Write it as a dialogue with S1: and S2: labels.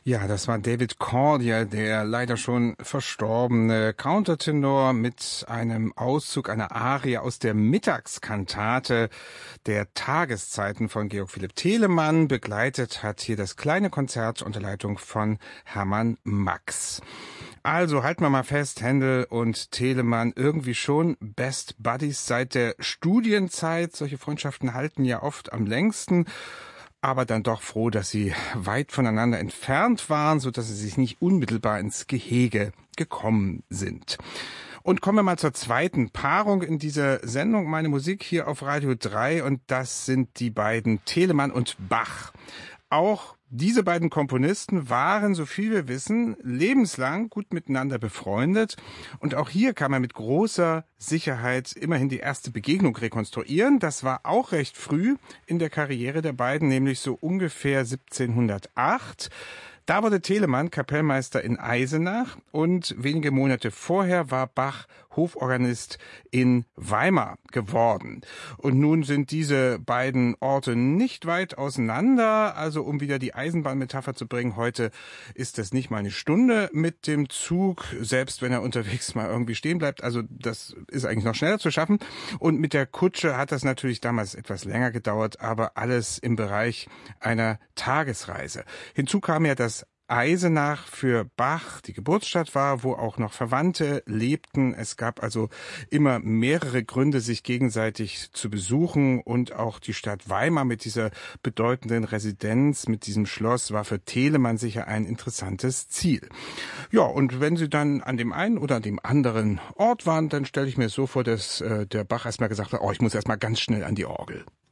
S1: Ja, das war David Cordial, der leider schon verstorbene Countertenor mit einem Auszug einer Arie aus der Mittagskantate der Tageszeiten von Georg Philipp Telemann. Begleitet hat hier das kleine Konzert unter Leitung von Hermann Max. Also halten wir mal fest, Händel und Telemann irgendwie schon Best Buddies seit der Studienzeit. Solche Freundschaften halten ja oft am längsten. Aber dann doch froh, dass sie weit voneinander entfernt waren, so dass sie sich nicht unmittelbar ins Gehege gekommen sind. Und kommen wir mal zur zweiten Paarung in dieser Sendung, meine Musik hier auf Radio 3, und das sind die beiden Telemann und Bach. Auch diese beiden Komponisten waren, so viel wir wissen, lebenslang gut miteinander befreundet. Und auch hier kann man mit großer Sicherheit immerhin die erste Begegnung rekonstruieren. Das war auch recht früh in der Karriere der beiden, nämlich so ungefähr 1708. Da wurde Telemann Kapellmeister in Eisenach und wenige Monate vorher war Bach Hoforganist in Weimar geworden. Und nun sind diese beiden Orte nicht weit auseinander. Also um wieder die Eisenbahnmetapher zu bringen, heute ist es nicht mal eine Stunde mit dem Zug, selbst wenn er unterwegs mal irgendwie stehen bleibt. Also das ist eigentlich noch schneller zu schaffen. Und mit der Kutsche hat das natürlich damals etwas länger gedauert, aber alles im Bereich einer Tagesreise. Hinzu kam ja, dass Eisenach für Bach die Geburtsstadt war, wo auch noch Verwandte lebten. Es gab also immer mehrere Gründe, sich gegenseitig zu besuchen, und auch die Stadt Weimar mit dieser bedeutenden Residenz, mit diesem Schloss, war für Telemann sicher ein interessantes Ziel. Ja, und wenn sie dann an dem einen oder an dem anderen Ort waren, dann stelle ich mir es so vor, dass der Bach erstmal gesagt hat, ich muss erstmal ganz schnell an die Orgel.